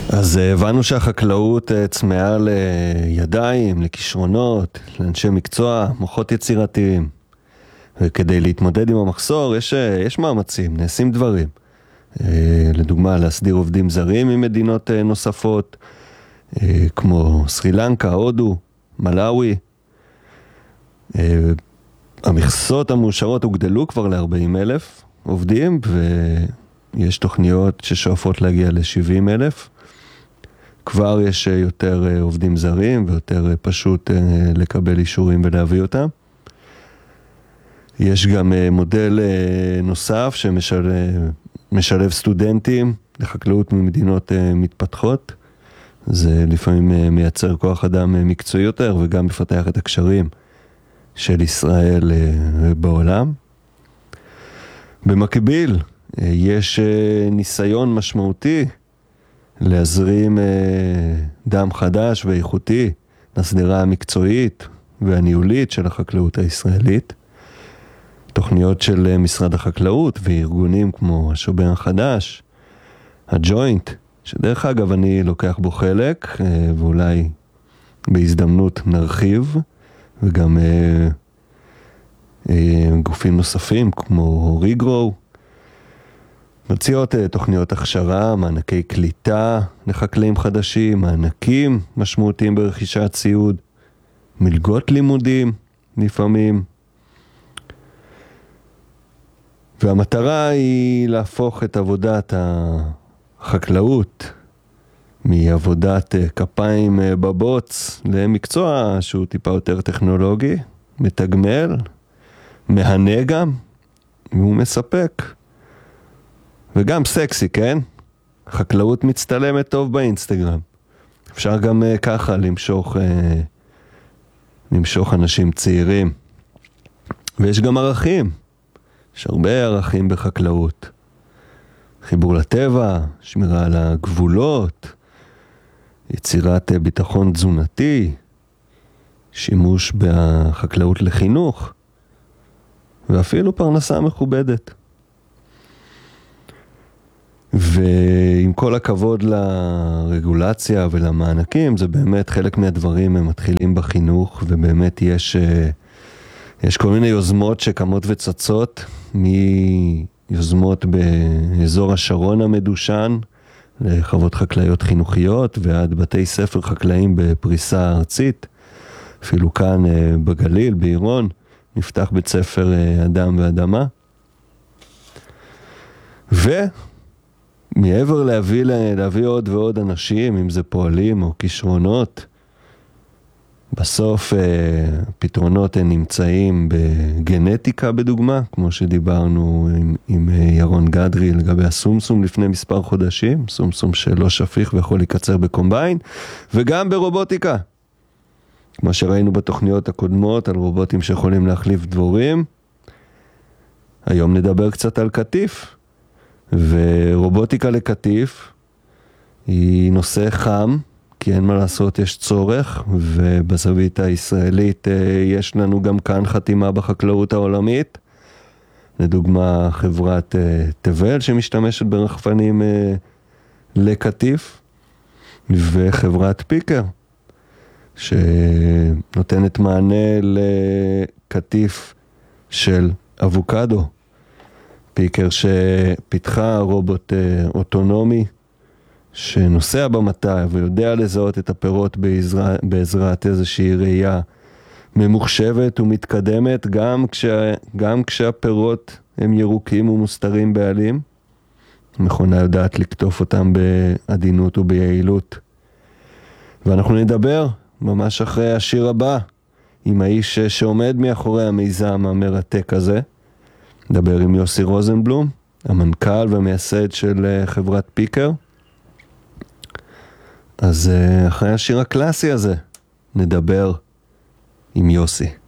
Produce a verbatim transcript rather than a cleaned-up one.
אז הבנו שהחקלאות צמאה לידיים, לכישרונות, לאנשי מקצוע, מוחות יצירתיים. וכדי להתמודד עם המחסור יש, יש מאמצים, נעשים דברים. לדוגמה, להסדיר עובדים זרים ממדינות נוספות, כמו סרי לנקה, הודו, מלאווי. המכסות המאושרות הוגדלו כבר ל-ארבעים אלף עובדים, ויש תוכניות ששואפות להגיע ל-שבעים אלף. כבר יש יותר עובדים זרים ויותר פשוט לקבל אישורים ולהביא אותם. יש גם מודל נוסף שמשלב סטודנטים לחקלאות ממדינות מתפתחות. זה לפעמים מייצר כוח אדם מקצועי יותר וגם מפתח את הקשרים של ישראל בעולם. במקביל, יש ניסיון משמעותי להזרים דם חדש ואיכותי לסדירה המקצועית והניהולית של החקלאות הישראלית. תוכניות של משרד החקלאות וארגונים כמו השובר החדש, הג'וינט, שדרך אגב אני לוקח בו חלק, ואולי בהזדמנות נרחיב, וגם גופים נוספים כמו ריגרו, מציעות תוכניות הכשרה, מענקי קליטה לחקלאים חדשים, מענקים משמעותיים ברכישת ציוד, מלגות לימודים לפעמים. והמטרה היא להפוך את עבודת החקלאות מעבודת כפיים בבוץ למקצוע שהוא טיפה יותר טכנולוגי, מתגמל, מהנה גם, והוא מספק. וגם סקסי, כן? חקלאות מצטלמת טוב באינסטגרם. אפשר גם ככה למשוך, למשוך אנשים צעירים. ויש גם ערכים. יש הרבה ערכים בחקלאות. חיבור לטבע, שמירה על הגבולות, יצירת ביטחון תזונתי, שימוש בחקלאות לחינוך, ואפילו פרנסה מכובדת. ועם כל הכבוד לרגולציה ולמענקים, זה באמת חלק מהדברים הם מתחילים בחינוך, ובאמת יש, יש כל מיני יוזמות שקמות וצצות, מיוזמות באזור השרון המדושן, לחוות חקלאיות חינוכיות, ועד בתי ספר חקלאים בפריסה ארצית. אפילו כאן בגליל, בעירון, נפתח בית ספר אדם ואדמה. ו... מעבר להביא, להביא עוד ועוד אנשים, אם זה פועלים או כישרונות, בסוף פתרונות הם נמצאים בגנטיקה בדוגמה, כמו שדיברנו עם, עם ירון גדרי לגבי הסומסום לפני מספר חודשים, סומסום שלא שפיך ויכול להיקצר בקומביין, וגם ברובוטיקה. כמו שראינו בתוכניות הקודמות על רובוטים שיכולים להחליף דבורים, היום נדבר קצת על קטיף. ורובוטיקה לקטיף היא נושא חם, כי אין מה לעשות, יש צורך, ובזווית הישראלית יש לנו גם כאן חתימה בחקלאות העולמית, לדוגמה חברת תבל שמשתמשת ברחפנים לקטיף, וחברת פיקר שנותנת מענה לקטיף של אבוקדו. פיקר שפיתחה רובוט אוטונומי שנוסע במטע ויודע לזהות את הפירות בעזרה, בעזרת איזושהי ראייה ממוחשבת ומתקדמת, גם, כשה, גם כשהפירות הם ירוקים ומוסתרים בעלים. מכונה יודעת לקטוף אותם בעדינות וביעילות. ואנחנו נדבר ממש אחרי השיר הבא עם האיש שעומד מאחורי המיזם המרתק הזה. נדבר עם יוסי רוזנבלום, המנכ"ל והמייסד של חברת פיקר. אז אחרי השיר הקלאסי הזה, נדבר עם יוסי.